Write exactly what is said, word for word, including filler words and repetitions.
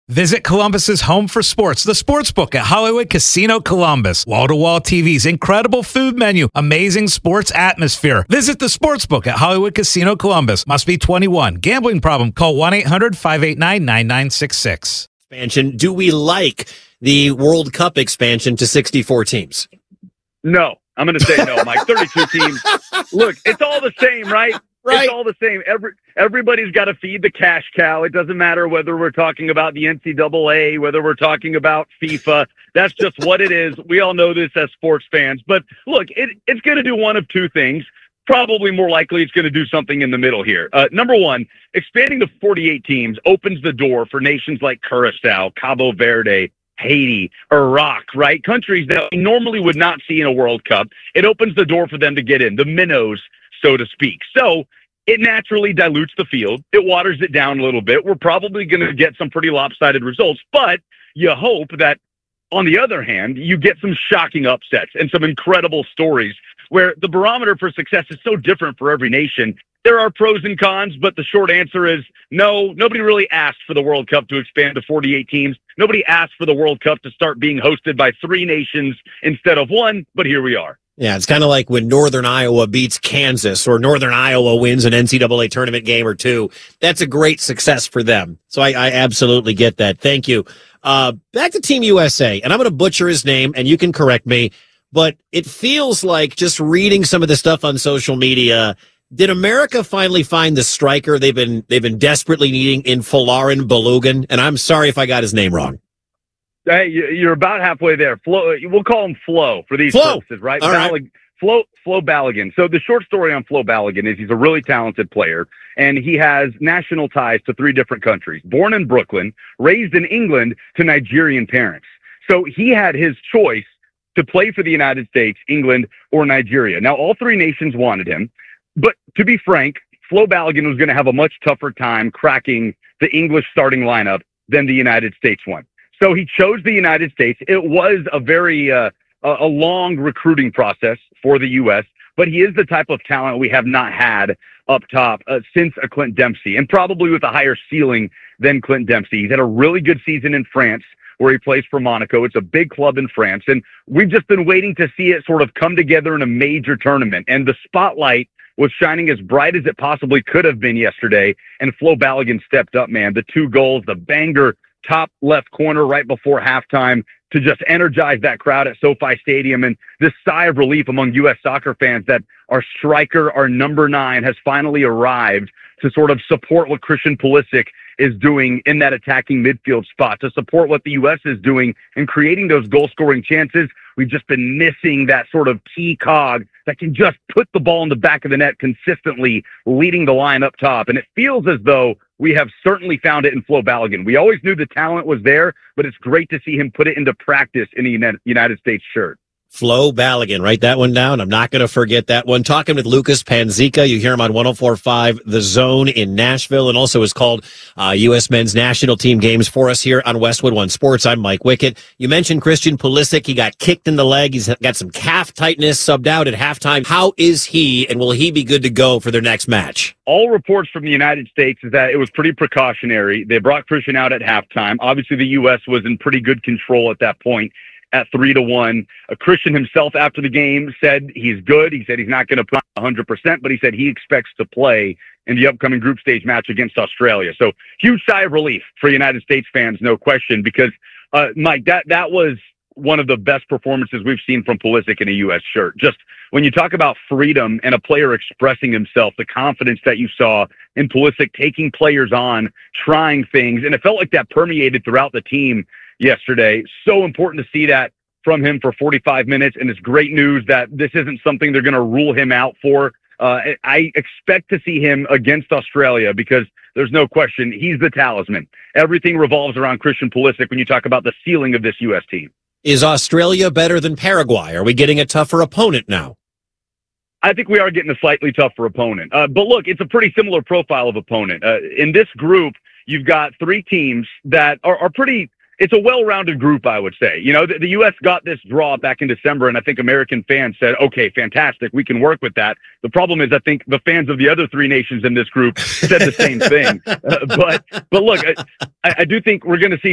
Visit Columbus's home for sports, the Sportsbook at Hollywood Casino Columbus. Wall-to-wall T Vs, incredible food menu, amazing sports atmosphere. Visit the Sportsbook at Hollywood Casino Columbus. Must be twenty-one. Gambling problem? Call one eight hundred five eight nine nine nine six six. Expansion. Do we like the World Cup expansion to sixty-four teams? No. I'm going to say no, Mike. thirty-two teams. Look, it's all the same, right? Right. It's all the same. Every everybody's got to feed the cash cow. It doesn't matter whether we're talking about the N C double A, whether we're talking about FIFA. That's just what it is. We all know this as sports fans. But look, it, it's going to do one of two things. Probably more likely it's going to do something in the middle here. Uh, number one, expanding to forty-eight teams opens the door for nations like Curacao, Cabo Verde, Haiti, Iraq, right? Countries that we normally would not see in a World Cup. It opens the door for them to get in, the minnows, so to speak. So it naturally dilutes the field. It waters it down a little bit. We're probably going to get some pretty lopsided results, but you hope that, on the other hand, you get some shocking upsets and some incredible stories where the barometer for success is so different for every nation. There are pros and cons, but the short answer is no. Nobody really asked for the World Cup to expand to forty-eight teams. Nobody asked for the World Cup to start being hosted by three nations instead of one, but here we are. Yeah, it's kind of like when Northern Iowa beats Kansas or Northern Iowa wins an N C double A tournament game or two. That's a great success for them. So I, I absolutely get that. Thank you. Uh, back to Team U S A, and I'm going to butcher his name, and you can correct me, but it feels like just reading some of the stuff on social media, did America finally find the striker they've been they've been desperately needing in Folarin Balogun? And I'm sorry if I got his name wrong. Hey, you're about halfway there. Flo, we'll call him Flo for these Flo. purposes, right? All Ballig- right. Flo, Flo Balogun. So the short story on Flo Balogun is he's a really talented player, and he has national ties to three different countries. Born in Brooklyn, raised in England to Nigerian parents. So he had his choice to play for the United States, England, or Nigeria. Now, all three nations wanted him, but to be frank, Flo Balogun was going to have a much tougher time cracking the English starting lineup than the United States one. So he chose the United States. It was a very uh, a long recruiting process for the U S, but he is the type of talent we have not had up top uh, since a Clint Dempsey, and probably with a higher ceiling than Clint Dempsey. He's had a really good season in France, where he plays for Monaco. It's a big club in France, and we've just been waiting to see it sort of come together in a major tournament. And the spotlight was shining as bright as it possibly could have been yesterday, and Flo Balogun stepped up, man. The two goals, the banger top left corner right before halftime to just energize that crowd at SoFi Stadium, and this sigh of relief among U S soccer fans that our striker, our number nine, has finally arrived to sort of support what Christian Pulisic is doing in that attacking midfield spot, to support what the U S is doing in creating those goal-scoring chances. We've just been missing that sort of key cog that can just put the ball in the back of the net consistently, leading the line up top. And it feels as though we have certainly found it in Flo Balogun. We always knew the talent was there, but it's great to see him put it into practice in a United States shirt. Flo Balogun, write that one down. I'm not going to forget that one. Talking with Lucas Panzica. You hear him on one oh four point five The Zone in Nashville, and also has called uh, U S men's national team games for us here on Westwood One Sports. I'm Mike Wickett. You mentioned Christian Pulisic. He got kicked in the leg. He's got some calf tightness, subbed out at halftime. How is he, and will he be good to go for their next match? All reports from the United States is that it was pretty precautionary. They brought Christian out at halftime. Obviously, the U S was in pretty good control at that point, at three to one. Uh, Christian himself after the game said he's good. He said he's not going to play one hundred percent, but he said he expects to play in the upcoming group stage match against Australia. So huge sigh of relief for United States fans, no question, because, uh, Mike, that, that was one of the best performances we've seen from Pulisic in a U S shirt. Just when you talk about freedom and a player expressing himself, the confidence that you saw in Pulisic taking players on, trying things, and it felt like that permeated throughout the team yesterday. So important to see that from him for forty-five minutes, and it's great news that this isn't something they're going to rule him out for. Uh, I expect to see him against Australia because there's no question he's the talisman. Everything revolves around Christian Pulisic when you talk about the ceiling of this U S team. Is Australia better than Paraguay? Are we getting a tougher opponent now? I think we are getting a slightly tougher opponent. Uh, but look, it's a pretty similar profile of opponent. Uh, in this group, you've got three teams that are, are pretty... It's a well-rounded group, I would say. You know, the, the U S got this draw back in December, and I think American fans said, okay, fantastic, we can work with that. The problem is I think the fans of the other three nations in this group said the same thing. Uh, but, but look, I, I do think we're going to see